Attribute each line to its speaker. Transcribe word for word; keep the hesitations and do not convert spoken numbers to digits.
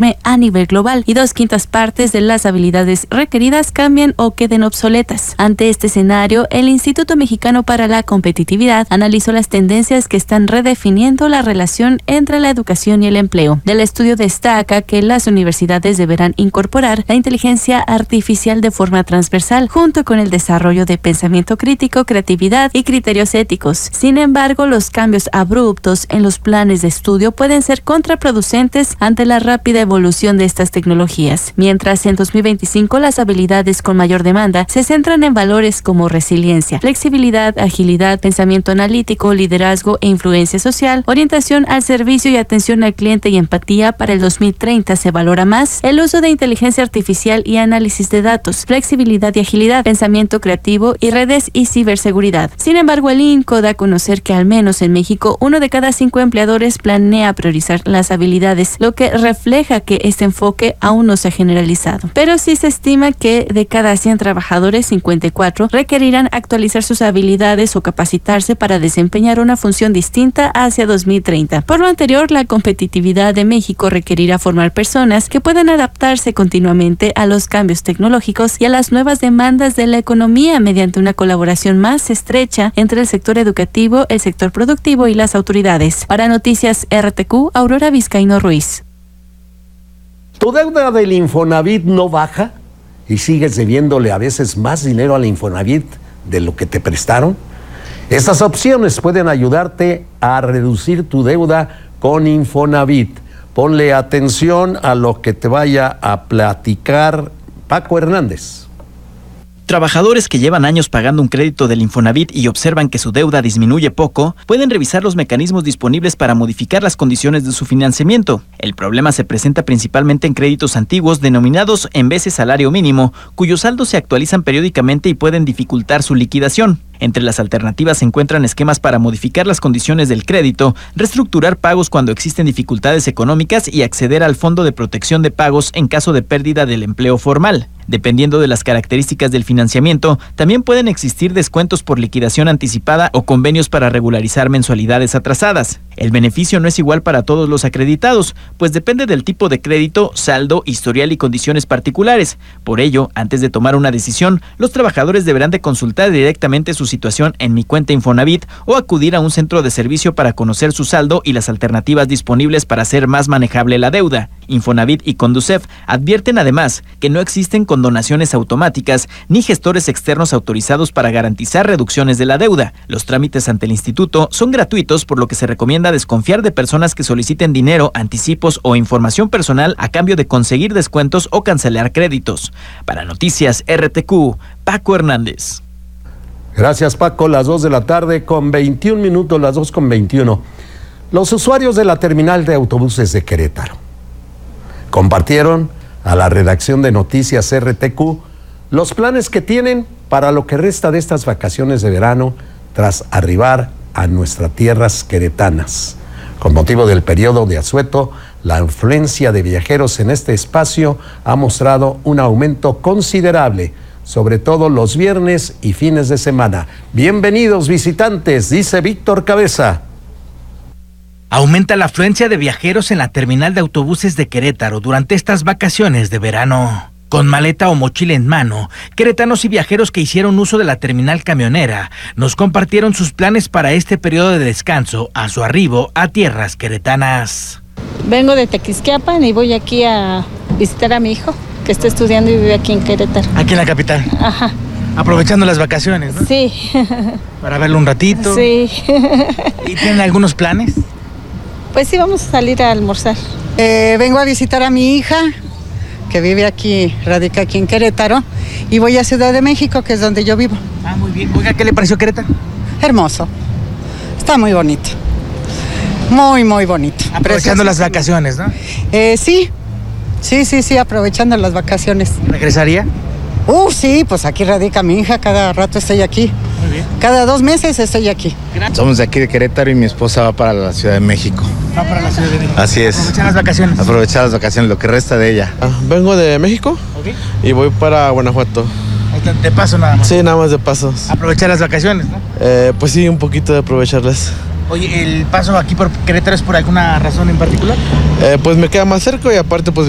Speaker 1: consume a nivel global y dos quintas partes de las habilidades requeridas cambien o queden obsoletas. Ante este escenario, el Instituto Mexicano para la Competitividad analizó las tendencias que están redefiniendo la relación entre la educación y el empleo. Del estudio destaca que las universidades deberán incorporar la inteligencia artificial de forma transversal, junto con el desarrollo de pensamiento crítico, creatividad y criterios éticos. Sin embargo, los cambios abruptos en los planes de estudio pueden ser contraproducentes ante la rápida evolución de estas tecnologías. Mientras en dos mil veinticinco las habilidades con mayor demanda se centran en valores como resiliencia, flexibilidad, agilidad, pensamiento analítico, liderazgo e influencia social, orientación al servicio y atención al cliente y empatía, para el dos mil treinta se valora más el uso de inteligencia artificial y análisis de datos, flexibilidad y agilidad, pensamiento creativo y redes y ciberseguridad. Sin embargo, el I N C O da a conocer que al menos en México uno de cada cinco empleadores planea priorizar las habilidades, lo que refleja que este enfoque aún no se ha generalizado. Pero sí se estima que de cada cien trabajadores, cincuenta y cuatro requerirán actualizar sus habilidades o capacitarse para desempeñar una función distinta hacia dos mil treinta. Por lo anterior, la competitividad de México requerirá formar personas que puedan adaptarse continuamente a los cambios tecnológicos y a las nuevas demandas de la economía mediante una colaboración más estrecha entre el sector educativo, el sector productivo y las autoridades. Para Noticias R T Q, Aurora Vizcaíno Ruiz.
Speaker 2: ¿Tu deuda del Infonavit no baja y sigues debiéndole a veces más dinero al Infonavit de lo que te prestaron? Estas opciones pueden ayudarte a reducir tu deuda con Infonavit. Ponle atención a lo que te vaya a platicar Paco Hernández.
Speaker 3: Trabajadores que llevan años pagando un crédito del Infonavit y observan que su deuda disminuye poco, pueden revisar los mecanismos disponibles para modificar las condiciones de su financiamiento. El problema se presenta principalmente en créditos antiguos denominados en veces salario mínimo, cuyos saldos se actualizan periódicamente y pueden dificultar su liquidación. Entre las alternativas se encuentran esquemas para modificar las condiciones del crédito, reestructurar pagos cuando existen dificultades económicas y acceder al Fondo de Protección de Pagos en caso de pérdida del empleo formal. Dependiendo de las características del financiamiento, también pueden existir descuentos por liquidación anticipada o convenios para regularizar mensualidades atrasadas. El beneficio no es igual para todos los acreditados, pues depende del tipo de crédito, saldo, historial y condiciones particulares. Por ello, antes de tomar una decisión, los trabajadores deberán de consultar directamente su situación en Mi Cuenta Infonavit o acudir a un centro de servicio para conocer su saldo y las alternativas disponibles para hacer más manejable la deuda. Infonavit y Conducef advierten además que no existen condonaciones automáticas ni gestores externos autorizados para garantizar reducciones de la deuda. Los trámites ante el instituto son gratuitos, por lo que se recomienda desconfiar de personas que soliciten dinero, anticipos o información personal a cambio de conseguir descuentos o cancelar créditos. Para Noticias R T Q, Paco Hernández.
Speaker 2: Gracias, Paco. Las dos de la tarde con veintiún minutos, las dos con veintiuno. Los usuarios de la terminal de autobuses de Querétaro compartieron a la redacción de Noticias R T Q los planes que tienen para lo que resta de estas vacaciones de verano tras arribar a nuestras tierras queretanas. Con motivo del periodo de asueto, la afluencia de viajeros en este espacio ha mostrado un aumento considerable, sobre todo los viernes y fines de semana. Bienvenidos visitantes, dice Víctor Cabeza.
Speaker 4: Aumenta la afluencia de viajeros en la terminal de autobuses de Querétaro durante estas vacaciones de verano. Con maleta o mochila en mano, queretanos y viajeros que hicieron uso de la terminal camionera nos compartieron sus planes para este periodo de descanso a su arribo a tierras queretanas.
Speaker 5: Vengo de Tequisquiapan y voy aquí a visitar a mi hijo, que está estudiando y vive aquí en Querétaro.
Speaker 4: Aquí en la capital.
Speaker 5: Ajá.
Speaker 4: Aprovechando las vacaciones, ¿no?
Speaker 5: Sí.
Speaker 4: Para verlo un ratito.
Speaker 5: Sí.
Speaker 4: ¿Y tienen algunos planes?
Speaker 5: Pues sí, vamos a salir a almorzar.
Speaker 6: Eh, vengo a visitar a mi hija, que vive aquí, radica aquí en Querétaro, y voy a Ciudad de México, que es donde yo vivo.
Speaker 4: Ah, muy bien. Oiga, ¿qué le pareció Querétaro?
Speaker 6: Hermoso. Está muy bonito. Muy, muy bonito.
Speaker 4: Aprovechando las vacaciones, ¿no?
Speaker 6: Eh, sí. Sí, sí, sí, aprovechando las vacaciones.
Speaker 4: ¿Regresaría?
Speaker 6: Uh, sí, pues aquí radica mi hija, cada rato estoy aquí.
Speaker 4: Muy bien.
Speaker 6: Cada dos meses estoy aquí.
Speaker 7: Somos de aquí de Querétaro y mi esposa va para la Ciudad de México.
Speaker 4: Va para la Ciudad de México.
Speaker 7: Así es.
Speaker 4: Aprovechar las vacaciones.
Speaker 7: Aprovechar las vacaciones, lo que resta de ella.
Speaker 8: Ah, vengo de México.
Speaker 4: Okay.
Speaker 8: Y voy para Guanajuato.
Speaker 4: De paso nada más.
Speaker 8: Sí, nada más de pasos.
Speaker 4: Aprovechar las vacaciones, ¿no?
Speaker 8: Eh, pues sí, un poquito de aprovecharlas.
Speaker 4: Oye, ¿el paso aquí por Querétaro es por alguna razón en particular?
Speaker 8: Eh, pues me queda más cerca y aparte pues